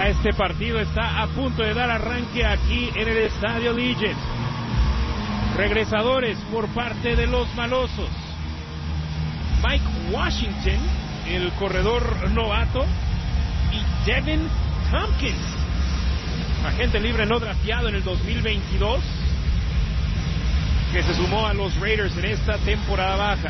Ya este partido está a punto de dar arranque aquí en el Estadio Allegiant. Regresadores por parte de los malosos: Mike Washington, el corredor novato, y Devin Tompkins, agente libre no drafteado en el 2022, que se sumó a los Raiders en esta temporada baja.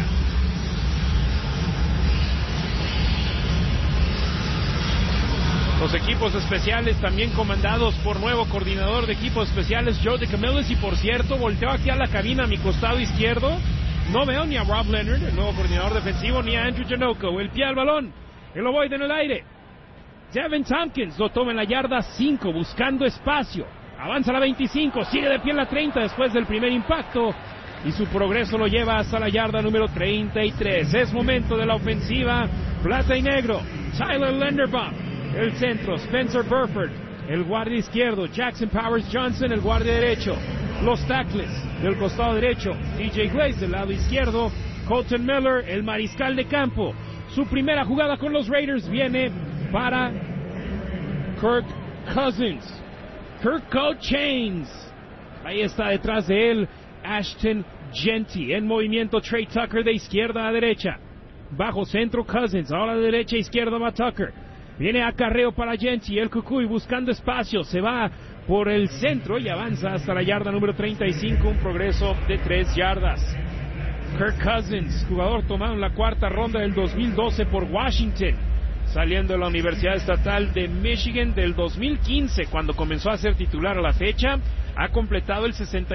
Los equipos especiales también comandados por nuevo coordinador de equipos especiales, Joe DeCamillis, y por cierto, volteo aquí a la cabina a mi costado izquierdo, no veo ni a Rob Leonard, el nuevo coordinador defensivo, ni a Andrew Janocko, el pie al balón, el ovoide en el aire. Devin Tompkins lo toma en la yarda 5, buscando espacio, avanza a la 25, sigue de pie en la 30 después del primer impacto, y su progreso lo lleva hasta la yarda número 33. Es momento de la ofensiva plata y negro. Tyler Linderbaum, el centro, Spencer Burford, el guardia izquierdo, Jackson Powers Johnson, el guardia derecho. Los tackles del costado derecho, DJ Glaze del lado izquierdo, Colton Miller, el mariscal de campo. Su primera jugada con los Raiders viene para Kirk Cousins. Kirk Cochains. Ahí está detrás de él Ashton Jeanty. En movimiento Trey Tucker de izquierda a derecha. Bajo centro Cousins, ahora de derecha a izquierda va Tucker. Viene acarreo para Jeanty, el Cucuy buscando espacio, se va por el centro y avanza hasta la yarda número 35, un progreso de 3 yardas. Kirk Cousins, jugador tomado en la cuarta ronda del 2012 por Washington, saliendo de la Universidad Estatal de Michigan del 2015, cuando comenzó a ser titular a la fecha, ha completado el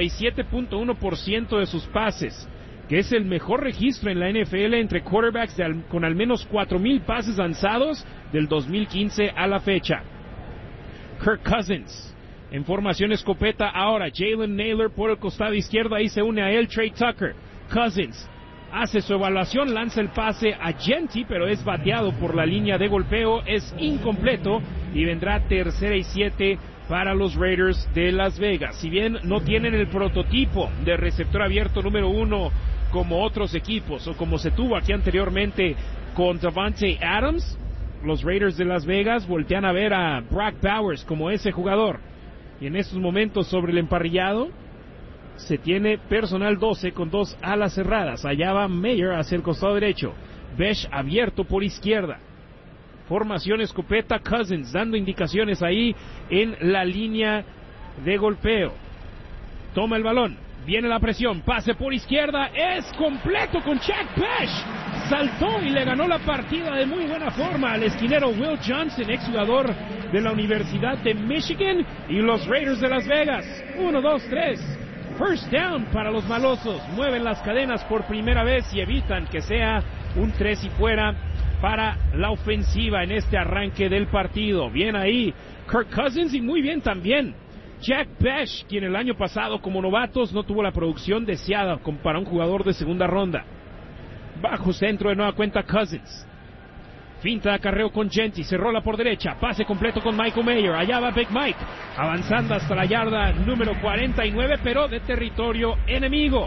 67.1% de sus pases, que es el mejor registro en la NFL entre quarterbacks con al menos 4,000 pases lanzados del 2015 a la fecha. Kirk Cousins, en formación escopeta ahora, Jalen Nailor por el costado izquierdo, ahí se une a él Trey Tucker. Cousins hace su evaluación, lanza el pase a Jeanty, pero es bateado por la línea de golpeo, es incompleto y vendrá 3rd y 7 para los Raiders de Las Vegas. Si bien no tienen el prototipo de receptor abierto número 1 como otros equipos, o como se tuvo aquí anteriormente con Davante Adams, los Raiders de Las Vegas voltean a ver a Brock Bowers como ese jugador. Y en estos momentos sobre el emparrillado se tiene personal 12 con 2 alas cerradas. Allá va Mayer hacia el costado derecho, Besh abierto por izquierda. Formación escopeta, Cousins dando indicaciones ahí en la línea de golpeo. Toma el balón, viene la presión, pase por izquierda, es completo con Jack Besh. Saltó y le ganó la partida de muy buena forma al esquinero Will Johnson, exjugador de la Universidad de Michigan, y los Raiders de Las Vegas. 1, 2, 3. First down para los malosos. Mueven las cadenas por primera vez y evitan que sea un 3 y fuera para la ofensiva en este arranque del partido. Bien ahí Kirk Cousins y muy bien también Jack Besh, quien el año pasado como novatos no tuvo la producción deseada para un jugador de segunda ronda. Bajo centro de nueva cuenta Cousins. Finta de acarreo con Jeanty, se rola por derecha, pase completo con Michael Mayer, allá va Big Mike, avanzando hasta la yarda número 49, pero de territorio enemigo.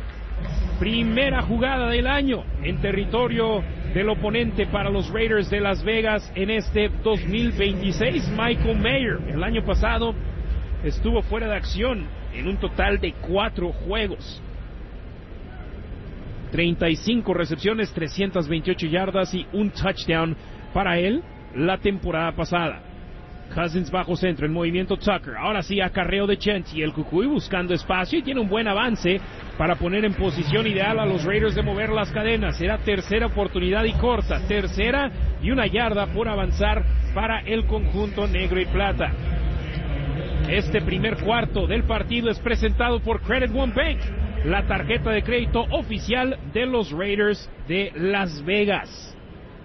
Primera jugada del año en territorio del oponente para los Raiders de Las Vegas en este 2026. Michael Mayer, el año pasado estuvo fuera de acción en un total de 4 juegos. 35 recepciones, 328 yardas y un touchdown para él la temporada pasada. Cousins bajo centro, en movimiento Tucker. Ahora sí, acarreo de Jeanty, el Cucuy buscando espacio y tiene un buen avance para poner en posición ideal a los Raiders de mover las cadenas. Será tercera oportunidad y corta, 3rd y 1 yarda por avanzar para el conjunto negro y plata. Este primer cuarto del partido es presentado por Credit One Bank, la tarjeta de crédito oficial de los Raiders de Las Vegas.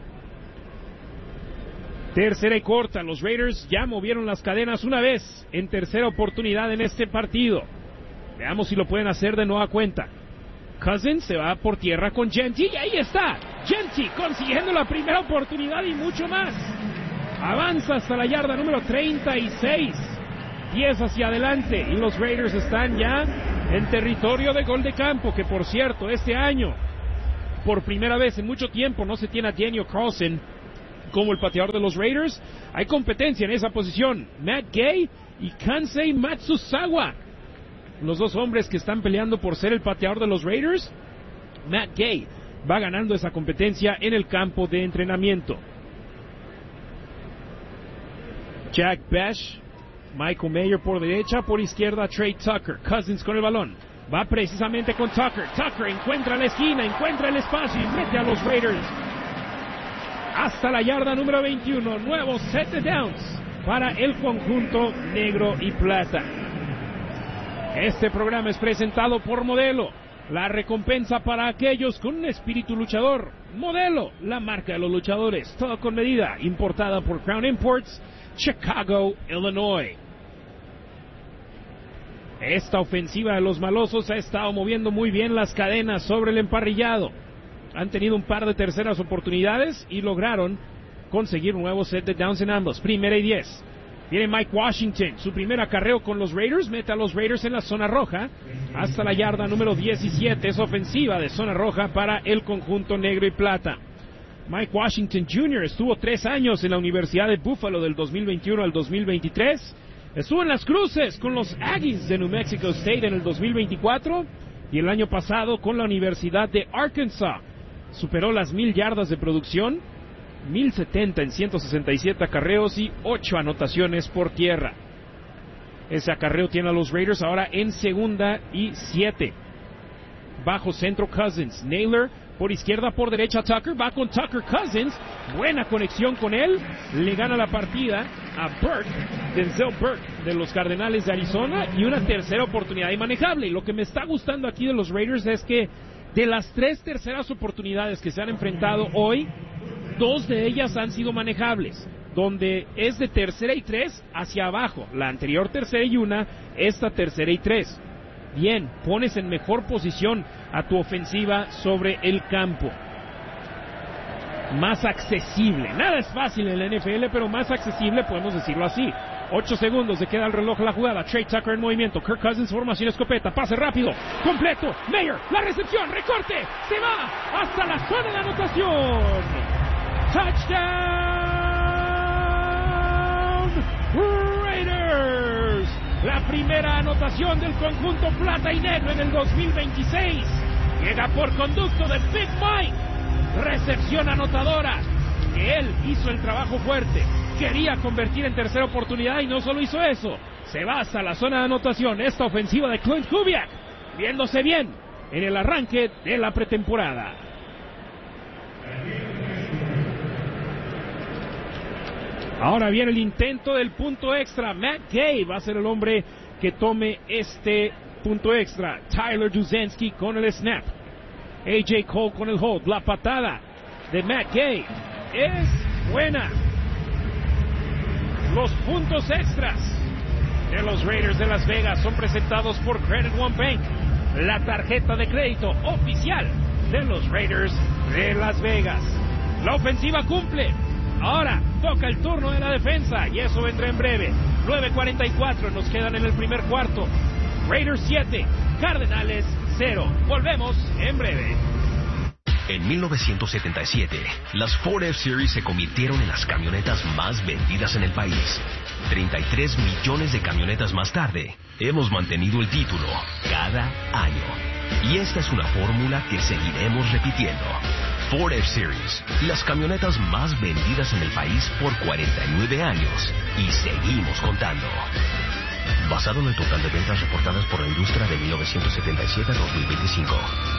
3rd y corta, los Raiders ya movieron las cadenas una vez en tercera oportunidad en este partido. Veamos si lo pueden hacer de nueva cuenta. Cousins se va por tierra con Jeanty y ahí está, Jeanty consiguiendo la primera oportunidad y mucho más. Avanza hasta la yarda número 36, 10 hacia adelante y los Raiders están ya en territorio de gol de campo, que por cierto, este año, por primera vez en mucho tiempo, no se tiene a Daniel Carlson como el pateador de los Raiders. Hay competencia en esa posición. Matt Gay y Kansei Matsuzawa, los dos hombres que están peleando por ser el pateador de los Raiders. Matt Gay va ganando esa competencia en el campo de entrenamiento. Jack Bash, Michael Mayer por derecha, por izquierda Trey Tucker. Cousins con el balón, va precisamente con Tucker. Tucker encuentra la esquina, encuentra el espacio y mete a los Raiders hasta la yarda número 21. Nuevo set de downs para el conjunto negro y plata. Este programa es presentado por Modelo, la recompensa para aquellos con un espíritu luchador. Modelo, la marca de los luchadores, todo con medida, importada por Crown Imports, Chicago, Illinois. Esta ofensiva de los malosos ha estado moviendo muy bien las cadenas sobre el emparrillado. Han tenido un par de terceras oportunidades y lograron conseguir un nuevo set de downs en ambos. 1st y 10. Viene Mike Washington, su primer acarreo con los Raiders, mete a los Raiders en la zona roja hasta la yarda número 17. Es ofensiva de zona roja para el conjunto negro y plata. Mike Washington Jr. estuvo 3 años en la Universidad de Buffalo del 2021 al 2023. Estuvo en las cruces con los Aggies de New Mexico State en el 2024 y el año pasado con la Universidad de Arkansas. Superó las 1000 yardas de producción, 1070 en 167 acarreos y 8 anotaciones por tierra. Ese acarreo tiene a los Raiders ahora en 2nd y 7. Bajo centro Cousins, Naylor por izquierda, por derecha Tucker, va con Tucker Cousins, buena conexión con él, le gana la partida a Burke, Denzel Burke de los Cardenales de Arizona, y una tercera oportunidad inmanejable. Y lo que me está gustando aquí de los Raiders es que de las 3 terceras oportunidades que se han enfrentado hoy, 2 de ellas han sido manejables, donde es de 3rd y 3 hacia abajo, la anterior 3rd y 1, esta 3rd y 3. Bien, pones en mejor posición a tu ofensiva sobre el campo. Más accesible. Nada es fácil en la NFL, pero más accesible, podemos decirlo así. 8 segundos, se queda el reloj la jugada. Trey Tucker en movimiento. Kirk Cousins, formación escopeta. Pase rápido. Completo. Mayer, la recepción. Recorte. Se va hasta la zona de anotación. Touchdown Raiders. La primera anotación del conjunto plata y negro en el 2026. Llega por conducto de Big Mike. Recepción anotadora. Que él hizo el trabajo fuerte. Quería convertir en tercera oportunidad y no solo hizo eso. Se va hasta la zona de anotación. Esta ofensiva de Clint Kubiak, viéndose bien en el arranque de la pretemporada. Ahora viene el intento del punto extra. Matt Gay va a ser el hombre que tome este punto extra. Tyler Duzenski con el snap. AJ Cole con el hold. La patada de Matt Gay es buena. Los puntos extras de los Raiders de Las Vegas son presentados por Credit One Bank, la tarjeta de crédito oficial de los Raiders de Las Vegas. La ofensiva cumple. Ahora toca el turno de la defensa y eso vendrá en breve. 9:44 nos quedan en el primer cuarto. Raiders 7, Cardenales 0. Volvemos en breve. En 1977, las Ford F-Series se convirtieron en las camionetas más vendidas en el país. 33 millones de camionetas más tarde, hemos mantenido el título cada año. Y esta es una fórmula que seguiremos repitiendo. Ford F-Series, las camionetas más vendidas en el país por 49 años. Y seguimos contando. Basado en el total de ventas reportadas por la industria de 1977 a 2025.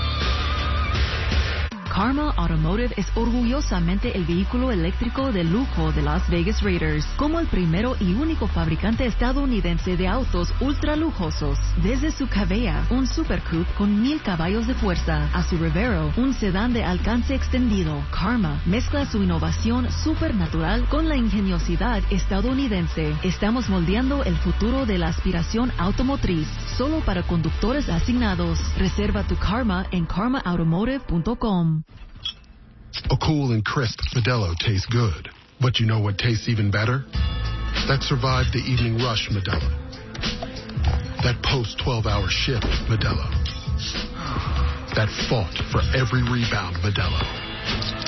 Karma Automotive es orgullosamente el vehículo eléctrico de lujo de Las Vegas Raiders, como el primero y único fabricante estadounidense de autos ultra lujosos. Desde su Cavea, un Super Coupe con 1000 caballos de fuerza, a su Revero, un sedán de alcance extendido, Karma mezcla su innovación supernatural con la ingeniosidad estadounidense. Estamos moldeando el futuro de la aspiración automotriz, solo para conductores asignados. Reserva tu Karma en karmaautomotive.com. A cool and crisp Modelo tastes good. But you know what tastes even better? That survived the evening rush Modelo. That post-12-hour shift Modelo. That fought for every rebound Modelo.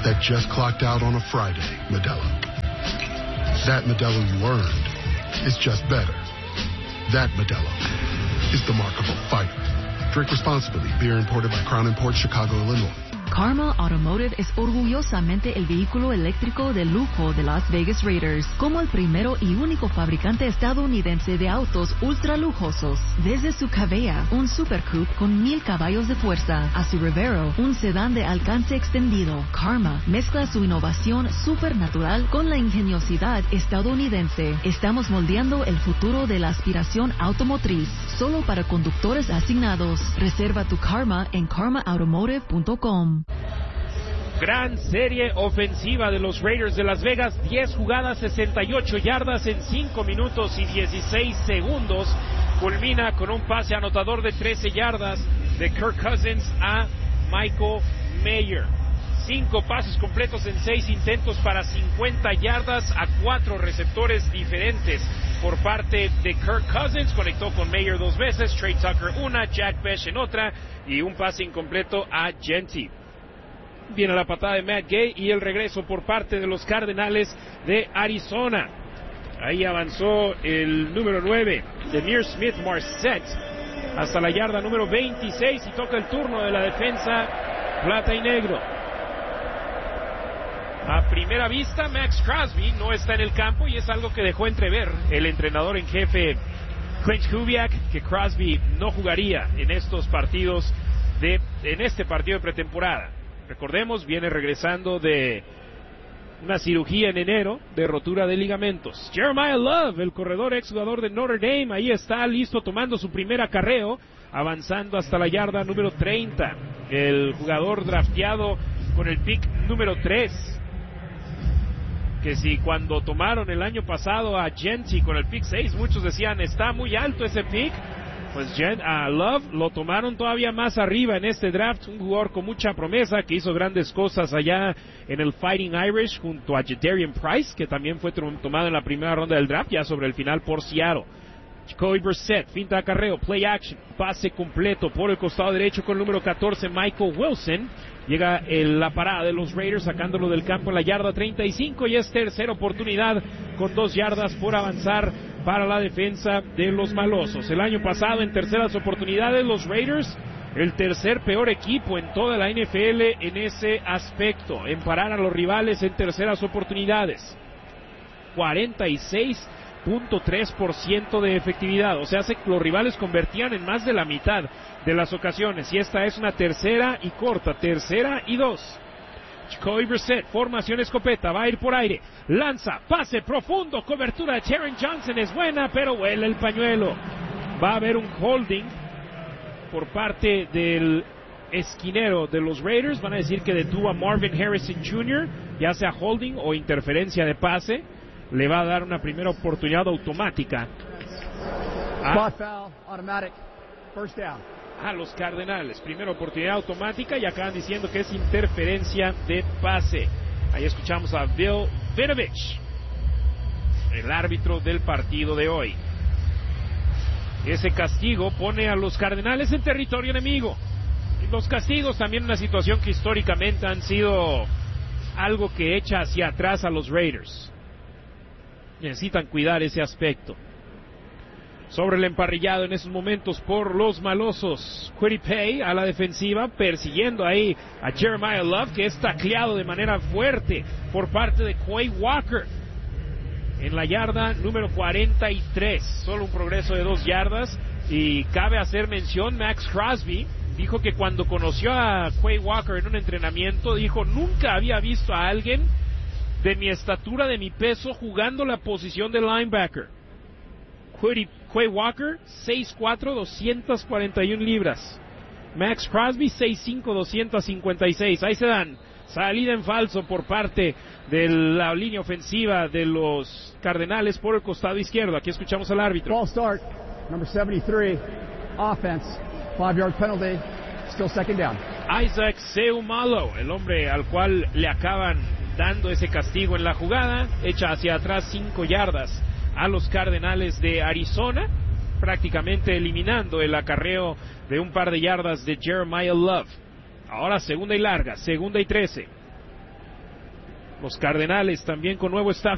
that just clocked out on a Friday, Modelo. That Modelo you earned is just better. That Modelo is the mark of a fighter. Drink responsibly. Beer imported by Crown Imports, Chicago, Illinois. Karma Automotive es orgullosamente el vehículo eléctrico de lujo de Las Vegas Raiders, como el primero y único fabricante estadounidense de autos ultra lujosos. Desde su Cavea, un Super Coupe con 1000 caballos de fuerza, a su Revero, un sedán de alcance extendido, Karma mezcla su innovación supernatural con la ingeniosidad estadounidense. Estamos moldeando el futuro de la aspiración automotriz, solo para conductores asignados. Reserva tu Karma en karmaautomotive.com. Gran serie ofensiva de los Raiders de Las Vegas, 10 jugadas, 68 yardas en 5 minutos y 16 segundos. Culmina con un pase anotador de 13 yardas de Kirk Cousins a Michael Mayer. 5 pases completos en 6 intentos para 50 yardas a 4 receptores diferentes por parte de Kirk Cousins. Conectó con Mayer 2 veces, Trey Tucker una, Jack Bech en otra y un pase incompleto a Genty. Viene la patada de Matt Gay y el regreso por parte de los Cardenales de Arizona. Ahí avanzó el número 9, Demir Smith Marset, hasta la yarda número 26 y toca el turno de la defensa plata y negro. A primera vista, Max Crosby no está en el campo y es algo que dejó entrever el entrenador en jefe Clint Kubiak, que Crosby no jugaría en estos partidos en este partido de pretemporada. Recordemos, viene regresando de una cirugía en enero de rotura de ligamentos. Jeremiah Love, el corredor exjugador de Notre Dame, ahí está listo tomando su primer acarreo, avanzando hasta la yarda número 30. El jugador drafteado con el pick número 3. Que si cuando tomaron el año pasado a Genty con el pick 6, muchos decían, está muy alto ese pick. Pues a Love lo tomaron todavía más arriba en este draft, un jugador con mucha promesa que hizo grandes cosas allá en el Fighting Irish junto a Jadarian Price, que también fue tomado en la primera ronda del draft, ya sobre el final por Seattle. Jacoby Brissett, finta de acarreo, play action, pase completo por el costado derecho con el número 14, Michael Wilson. Llega la parada de los Raiders sacándolo del campo en la yarda 35 y es tercera oportunidad con 2 yardas por avanzar para la defensa de los malosos. El año pasado en terceras oportunidades los Raiders, el tercer peor equipo en toda la NFL en ese aspecto, en parar a los rivales en terceras oportunidades. 46.3% de efectividad, o sea, los rivales convertían en más de la mitad de las ocasiones, y esta es una tercera y corta, tercera y 2. Jacoby Brissett, formación escopeta, va a ir por aire, lanza, pase profundo, cobertura de Taron Johnson es buena, pero huele el pañuelo. Va a haber un holding por parte del esquinero de los Raiders, van a decir que detuvo a Marvin Harrison Jr., ya sea holding o interferencia de pase. Le va a dar una primera oportunidad automática a los Cardenales. Primera oportunidad automática y acaban diciendo que es interferencia de pase. Ahí escuchamos a Bill Vinovich, el árbitro del partido de hoy. Ese castigo pone a los Cardenales en territorio enemigo. Y los castigos también una situación que históricamente han sido algo que echa hacia atrás a los Raiders. Necesitan cuidar ese aspecto. Sobre el emparrillado en esos momentos por los malosos, Kwity Paye a la defensiva, persiguiendo ahí a Jeremiah Love, que es tacleado de manera fuerte por parte de Quay Walker en la yarda número 43. Solo un progreso de 2 yardas. Y cabe hacer mención, Max Crosby dijo que cuando conoció a Quay Walker en un entrenamiento, dijo, nunca había visto a alguien de mi estatura, de mi peso, jugando la posición de linebacker. Quay Walker, 6'4", 241 libras. Max Crosby, 6'5", 256. Ahí se dan. Salida en falso por parte de la línea ofensiva de los Cardenales por el costado izquierdo. Aquí escuchamos al árbitro. Ball start, number 73, offense, 5-yard penalty, still second down. Isaac Seumalo, el hombre al cual le acaban dando ese castigo en la jugada, echa hacia atrás 5 yardas a los Cardenales de Arizona, prácticamente eliminando el acarreo de un par de yardas de Jeremiah Love. Ahora segunda y larga, segunda y 13. Los Cardenales también con nuevo staff